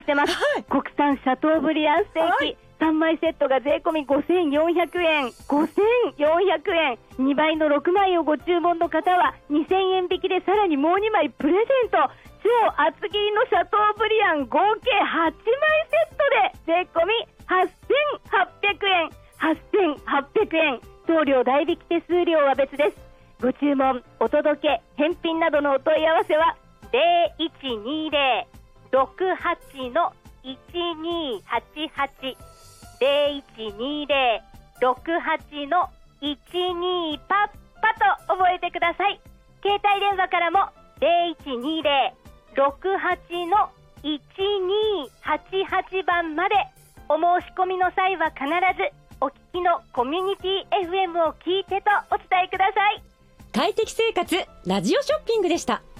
してます、はい、国産シャトーブリアンステーキ、はい、3枚セットが税込み5400円5400円2倍の6枚をご注文の方は2000円引きでさらにもう2枚プレゼント。超厚切りのシャトーブリアン合計8枚セットで税込み8800円8800円送料代引き手数料は別です。ご注文お届け返品などのお問い合わせは0120-68-1288 0120-68-12パッパと覚えてください。携帯電話からも0120-68-1288番まで。お申し込みの際は必ずお聞きのコミュニティ FM を聞いてとお伝えください。 快適生活ラジオショッピングでした。